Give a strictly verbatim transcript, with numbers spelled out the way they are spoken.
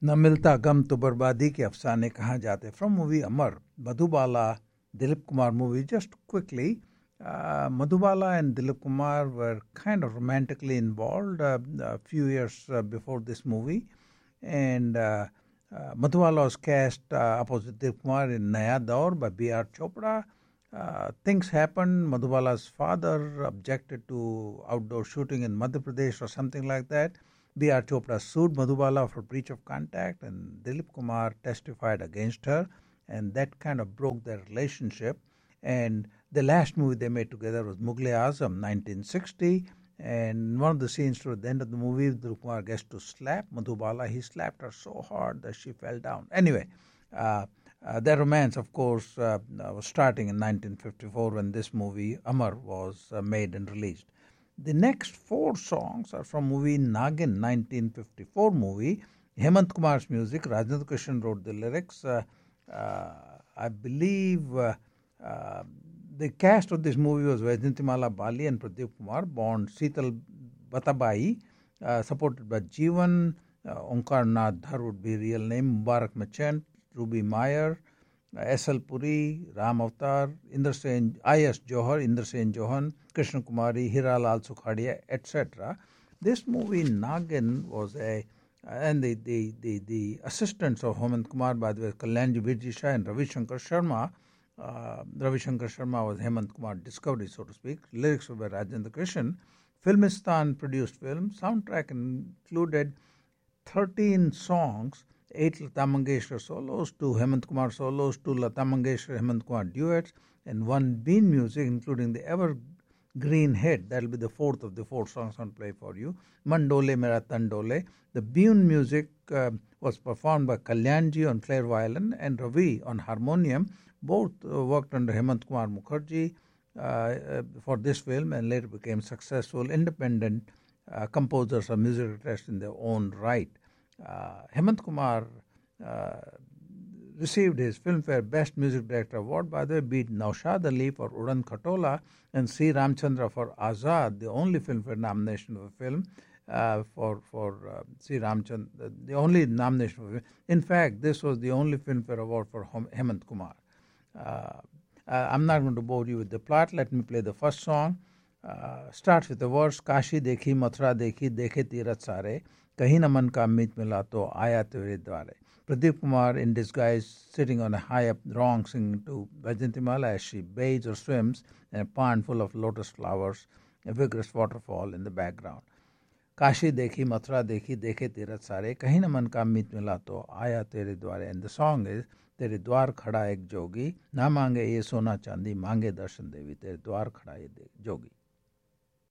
न मिलता गम तो बर्बादी के अफसाने कहाँ जाते. From movie Amar, Madhubala, Dilip Kumar movie. Just quickly, uh, Madhubala and Dilip Kumar were kind of romantically involved uh, a few years uh, before this movie, and uh, uh, Madhubala was cast uh, opposite Dilip Kumar in Naya Daur by B R Chopra. Uh, things happened. Madhubala's father objected to outdoor shooting in Madhya Pradesh or something like that. B R Chopra sued Madhubala for breach of contract, and Dilip Kumar testified against her, and that kind of broke their relationship. And the last movie they made together was Mughal-e-Azam, nineteen sixty, and one of the scenes toward the end of the movie, Dilip Kumar gets to slap Madhubala. He slapped her so hard that she fell down. Anyway, uh, uh, their romance, of course, uh, was starting in nineteen fifty-four when this movie, Amar, was uh, made and released. The next four songs are from movie Nagin, nineteen fifty-four movie. Hemant Kumar's music. Rajendra Krishan wrote the lyrics. Uh, uh, I believe uh, uh, the cast of this movie was Vaijantimala Bali and Pradeep Kumar, born Seetal Batabai, uh, supported by Jeevan, uh, Onkar Nath Dhar would be real name, Mubarak Machant, Ruby Meyer, S L Puri, Ram Avatar, Indra Sen, I S Johar, Indra Sen Johan, Krishna Kumari, Hira Lal Sukhadia, et cetera. This movie Nagin was a, and the, the, the, the assistants of Hemant Kumar, by the way, Kalyanji Virjisha and Ravi Shankar Sharma. Uh, Ravi Shankar Sharma was Hemant Kumar discovery, so to speak. Lyrics were by Rajendra Krishan. Filmistan produced film. Soundtrack included thirteen songs, eight Lata Mangeshkar solos, two Hemant Kumar solos, two Lata Mangeshkar Hemant Kumar duets, and one Bean music, including the evergreen hit. That will be the fourth of the four songs I'll play for you. Mandole Mera Tandole. The Bean music uh, was performed by Kalyanji on clare violin and Ravi on harmonium. Both uh, worked under Hemant Kumar Mukherjee uh, uh, for this film and later became successful independent uh, composers or music directors in their own right. Uh, Hemant Kumar uh, received his Filmfare Best Music Director Award, by the way, beat Naushad Ali for Udan Khatola and C. Ramchandra for Azad, the only Filmfare nomination of a film uh, for, for uh, C. Ramchandra, the only nomination for film. In fact, this was the only Filmfare Award for Hemant Kumar. Uh, uh, I'm not going to bore you with the plot. Let me play the first song. Uh, starts with the verse, Kashi dekhi, Mathura dekhi, dekhe tirat sare, kahin na man ka meet mila to aaya tere dware. Pradeep Kumar, in disguise, sitting on a high up wrong, singing to Vaijantimala as she bathes or swims in a pond full of lotus flowers, a vigorous waterfall in the background. Kashi dekhi, Mathura dekhi, dekhe tirat sare, kahin na man ka meet mila to aaya tere dware. And the song is, तेरे द्वार खड़ा एक जोगी ना मांगे ये सोना चांदी मांगे दर्शन देवी तेरे द्वार खड़ा ये जोगी.